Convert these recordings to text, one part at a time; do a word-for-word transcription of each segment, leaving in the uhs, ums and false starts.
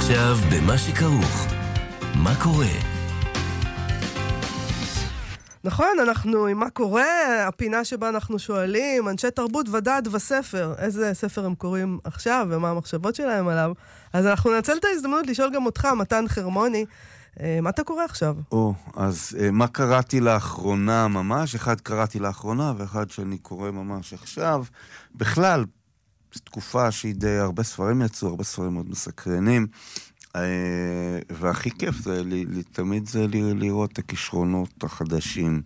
עכשיו במה שכרוך. מה קורה? נכון, אנחנו עם מה קורה, הפינה שבה אנחנו שואלים, אנשי תרבות ודעת וספר, איזה ספר הם קוראים עכשיו ומה המחשבות שלהם עליו. אז אנחנו ננצל את ההזדמנות לשאול גם אותך, מתן חרמוני, מה אתה קורא עכשיו? או, אז מה קראתי לאחרונה ממש? אחד קראתי לאחרונה ואחד שאני קורא ממש עכשיו. בכלל, זו תקופה שהיא די הרבה ספרים יצאו, הרבה ספרים מאוד מסקרנים. והכי כיף זה, תמיד זה לראות את הכישרונות החדשים.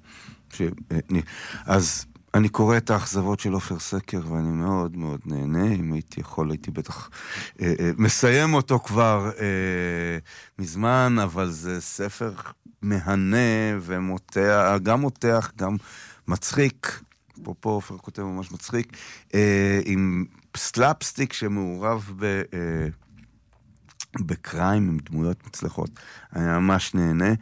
אז אני קורא את האכזבות של עופר סקר, ואני מאוד מאוד נהנה. אם הייתי יכול, הייתי בטח מסיים אותו כבר מזמן, אבל זה ספר מהנה ומותח, גם מותח, גם מצחיק. פה פה עופר כותב ממש מצחיק, עם סלאפסטיק שמעורב ב... בקריים עם דמויות מצלחות. אני ממש נהנה,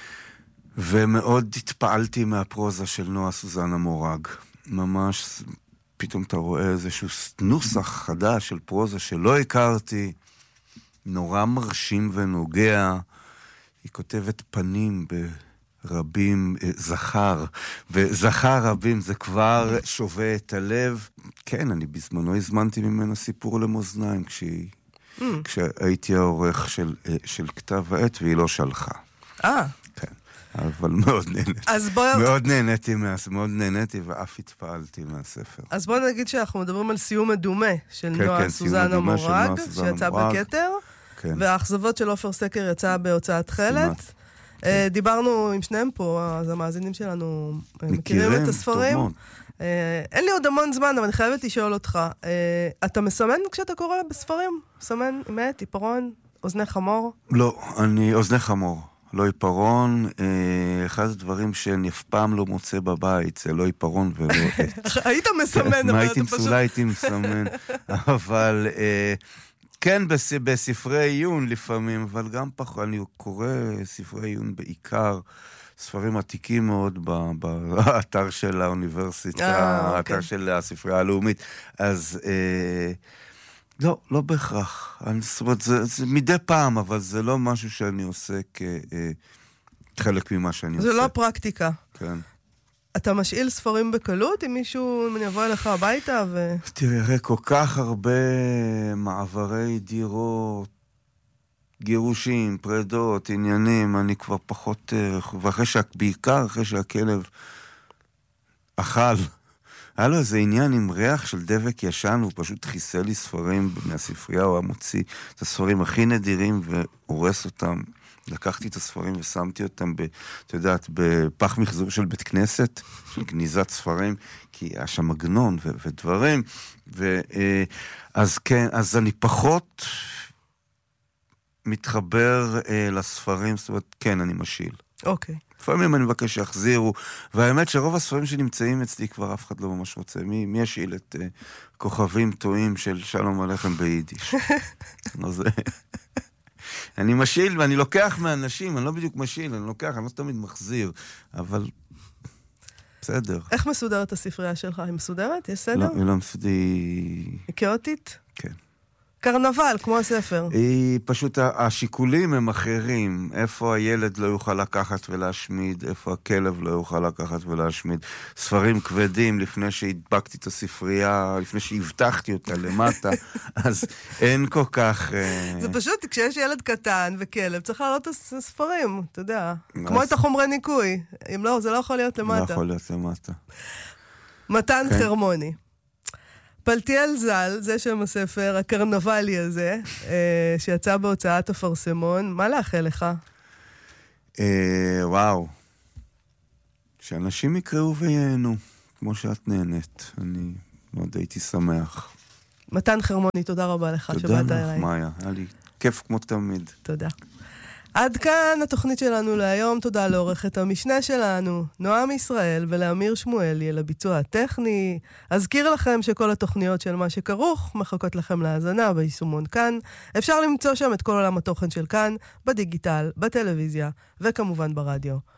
ומאוד התפעלתי מהפרוזה של נועה סוזנה מורג. ממש, פתאום אתה רואה איזשהו נוסח חדש של פרוזה שלא הכרתי, נורא מרשים ונוגע. היא כותבת פנים ברבים, זכר, וזכר רבים, זה כבר שווה את הלב. כן, אני בזמנו הזמנתי ממנה סיפור למאזניים, כשהיא Mm. כשהייתי העורך של, של כתב העת, והיא לא שלחה. אה. כן, אבל מאוד נהניתי. אז בוא... מאוד נהניתי, מאוד נהניתי, ואף התפעלתי מהספר. אז בוא נגיד שאנחנו מדברים על סיום מדומה של כן, נועה כן, סוזנה מורג, שיצא בכתר, כן. והאכזבות של עופר סקר יצא בהוצאת חלת. כן. דיברנו עם שניהם פה, אז המאזינים שלנו מכירים את הספרים. טוב, אין לי עוד המון זמן, אבל אני חייבת לשאול אותך, אתה מסמן כשאתה קורא בספרים? מסמן עם עט, עיפרון, אוזני חמור? לא, אני אוזני חמור, לא עיפרון. אחד הדברים שאני אף פעם לא מוצא בבית, זה לא עיפרון ולא עט. היית מסמן, אבל אתה פשוט... אולי הייתי מסמן, אבל כן, בספרי עיון לפעמים, אבל גם פחות, אני קורא ספרי עיון בעיקר, ספרים עתיקים מאוד באתר של האוניברסיטה, האתר של הספרייה הלאומית. אז לא, לא בהכרח. זאת אומרת, זה מדי פעם, אבל זה לא משהו שאני עושה כחלק ממה שאני עושה. זה לא פרקטיקה. כן. אתה משאיל ספרים בקלות אם מישהו יבוא אליך הביתה ו... תראה, כל כך הרבה מעברי דירות, גירושים, פרדות, עניינים, אני כבר פחות, ואחרי שה... בעיקר אחרי שהכלב אכל, היה לו איזה עניין עם ריח של דבק ישן, הוא פשוט חיסל לי ספרים מהספרייה, הוא המוציא את הספרים הכי נדירים והורס אותם. לקחתי את הספרים ושמתי אותם, ב, אתה יודעת, בפח מחזור של בית כנסת, של גניזת ספרים, כי היה שם מגנון ו- ודברים, ו, אז כן, אז אני פחות מתחבר אה, לספרים, זאת אומרת, כן, אני משיל. אוקיי. Okay. לפעמים אני מבקש שיחזירו, והאמת שרוב הספרים שנמצאים אצלי כבר אף אחד לא ממש רוצה. מי, מי ישיל את אה, כוכבים טועים של שלום עליכם ביידיש? אז אני משיל ואני לוקח מאנשים, אני לא בדיוק משיל, אני לוקח, אני לא תמיד מחזיר, אבל בסדר. איך מסודרת הספרייה שלך? היא מסודרת? יש סדר? לא, היא לא מסודרת. היא כאוטית? כן. קרנבל, כמו הספר. היא פשוט, השיקולים הם אחרים. איפה הילד לא יוכל לקחת ולהשמיד, איפה הכלב לא יוכל לקחת ולהשמיד. ספרים כבדים, לפני שהדבקתי את הספרייה, לפני שהבטחתי אותה למטה, אז אין כל כך... זה פשוט, כשיש ילד קטן וכלב, צריך לעלות את הספרים, אתה יודע. כמו את החומרי ניקוי. אם לא, זה לא יכול להיות למטה. לא יכול להיות למטה. מתן חרמוני. פלטיאל ז"ל, זה שם הספר, הקרנבלי הזה, שיצא בהוצאת אפרסמון. מה לאחל לך? וואו. שאנשים יקראו וייהנו, כמו שאת נהנית. אני מאוד הייתי שמח. מתן חרמוני, תודה רבה לך שבאת אליי. תודה לך, מאיה. היה לי כיף כמו תמיד. תודה. עד כאן התוכנית שלנו להיום. תודה לעורכת המשנה שלנו, נועם ישראל, ולאמיר שמואלי, על הביצוע הטכני. אזכיר לכם שכל התוכניות של מה שכרוך מחכות לכם להאזנה ביישומון כאן. אפשר למצוא שם את כל עולם התוכן של כאן, בדיגיטל, בטלוויזיה, וכמובן ברדיו.